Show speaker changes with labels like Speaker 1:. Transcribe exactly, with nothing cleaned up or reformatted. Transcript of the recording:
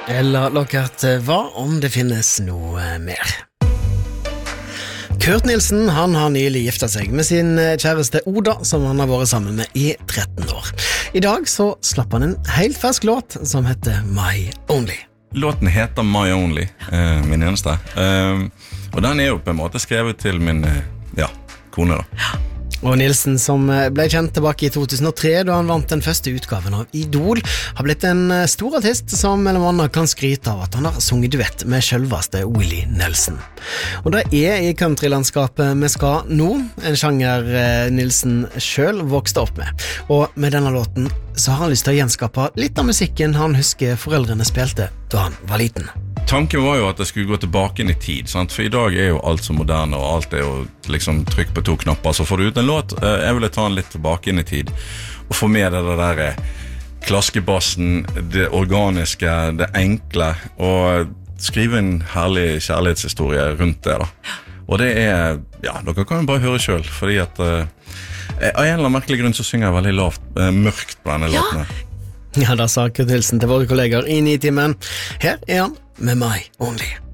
Speaker 1: Eller lokert, hva om det finnes noe mer? Kurt Nilsen, han har nylig giftet seg med sin kjæreste Oda, som han har vært sammen med i tretten år. I dag så slapp han en helt fersk låt som heter My Only.
Speaker 2: Låten heter My Only, eh, min eneste. Eh, og den er jo på en måte skrevet til min eh, ja, kone da.
Speaker 1: Ja. Og Nilsen, som ble kjent tilbake i to tusen og tre da han vant den første utgaven av Idol, har blitt en stor artist som mellom annet kan skryte av at han har sunget duett med selveste Willie Nelson. Og det er i countrylandskapet vi skal nå, en sjanger Nilsen selv vokste opp med. Og med denne låten så har han lyst til å gjenskape litt av musikken han husker foreldrene spilte da han var liten.
Speaker 2: Tanken var jo at jeg skulle gå tilbake inn i tid, sant? For i dag er jo alt så moderne, og alt er jo liksom trykk på to knapper, så får du ut en låt. Jeg ville ta den litt tilbake inn i tid, og få med det der klaskebassen, det organiske, det enkle, og skrive en herlig kjærlighetshistorie rundt det da. Og det er, ja, dere kan jo bare høre selv, fordi at uh, av en eller annen merkelig grunn så synger jeg veldig lavt, uh, mørkt på denne
Speaker 1: ja.
Speaker 2: låtene.
Speaker 1: Ja, da sa Kurt Nilsen til våre kolleger i Nitimen. Her er han med My Only.